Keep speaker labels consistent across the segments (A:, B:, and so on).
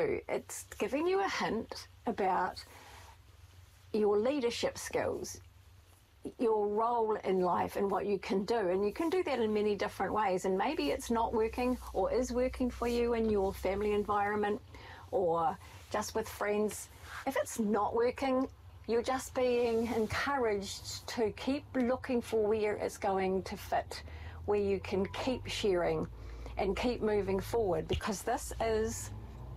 A: do. It's giving you a hint about your leadership skills, your role in life and what you can do. And you can do that in many different ways. And maybe it's not working or is working for you in your family environment or just with friends. If it's not working, you're just being encouraged to keep looking for where it's going to fit, where you can keep sharing and keep moving forward, because this is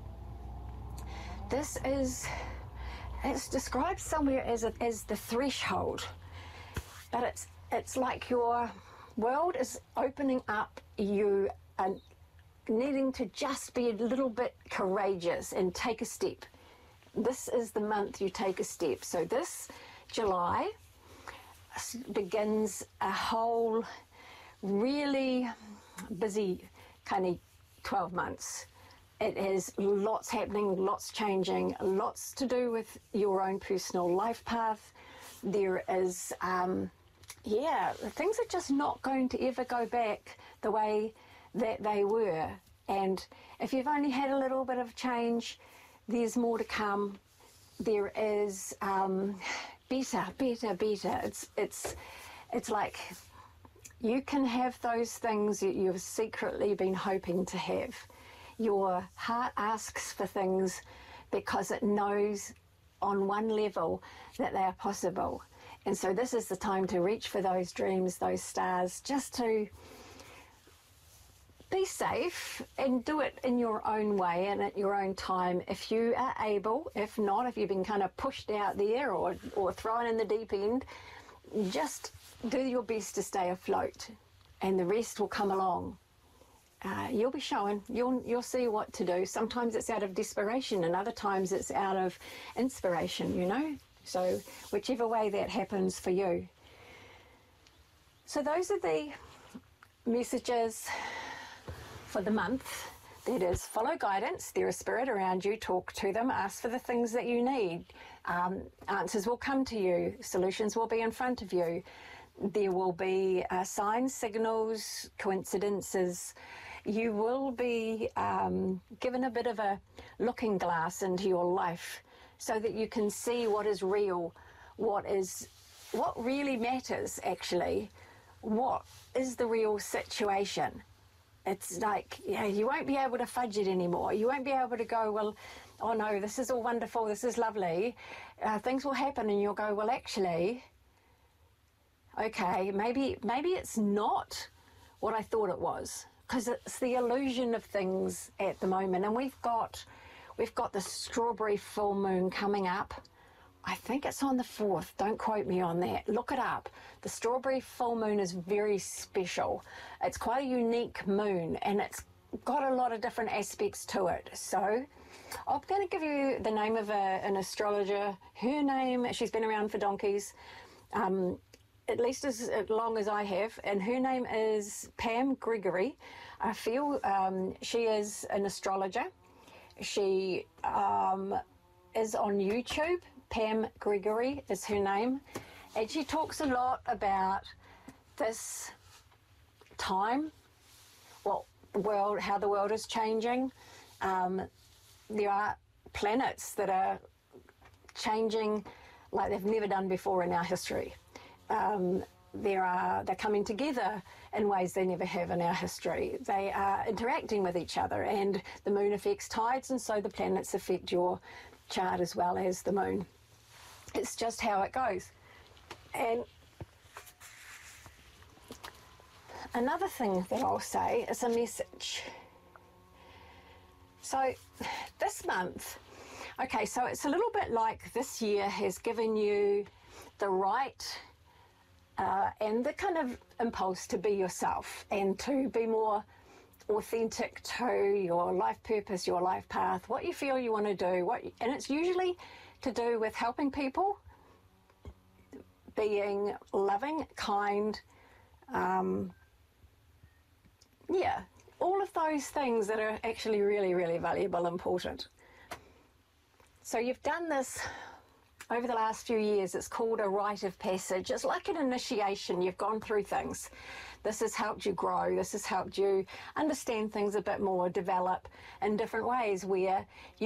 A: it's described somewhere as the threshold, but it's like your world is opening up. You are needing to just be a little bit courageous and take a step. This is the month you take a step. So this July begins a whole really busy kind of 12 months. It is lots happening, lots changing, lots to do with your own personal life path. There is, things are just not going to ever go back the way that they were. And if you've only had a little bit of change, there's more to come. There is better. It's like you can have those things that you've secretly been hoping to have. Your heart asks for things because it knows on one level that they are possible. And so this is the time to reach for those dreams, those stars, just to be safe and do it in your own way and at your own time if you are able. If not, if you've been kind of pushed out there or thrown in the deep end, just do your best to stay afloat and the rest will come along. You'll be shown, you'll see what to do. Sometimes it's out of desperation and other times it's out of inspiration, you know. So whichever way that happens for you. So those are the messages for the month. That is, follow guidance. There is spirit around you. Talk to them. Ask for the things that you need. Answers will come to you. Solutions will be in front of you. There will be signs, signals, coincidences. You will be given a bit of a looking glass into your life so that you can see what is real, what really matters actually, what is the real situation. It's like, you won't be able to fudge it anymore. You won't be able to go, well, oh no, this is all wonderful, this is lovely. Things will happen and you'll go, well, actually, okay, maybe it's not what I thought it was, because it's the illusion of things at the moment. And we've got the strawberry full moon coming up. I think it's on the 4th. Don't quote me on that. Look it up. The strawberry full moon is very special. It's quite a unique moon and it's got a lot of different aspects to it. So I'm going to give you the name of an astrologer. Her name, she's been around for donkeys, at least as long as I have, and her name is Pam Gregory. I feel she is an astrologer. She is on YouTube. Pam Gregory is her name, and she talks a lot about this time, well, the world, how the world is changing. There are planets that are changing like they've never done before in our history. They're coming together in ways they never have in our history. They are interacting with each other, and the moon affects tides, and so the planets affect your chart as well as the moon. It's just how it goes. And another thing that I'll say is a message. So this month, okay, so it's a little bit like this year has given you the right and the kind of impulse to be yourself and to be more authentic to your life purpose, your life path, what you feel you want to do. And it's usually to do with helping people, being loving, kind, all of those things that are actually really, really valuable, important. So you've done this over the last few years. It's called a rite of passage. It's like an initiation. You've gone through things. This has helped you grow. This has helped you understand things a bit more, develop in different ways where you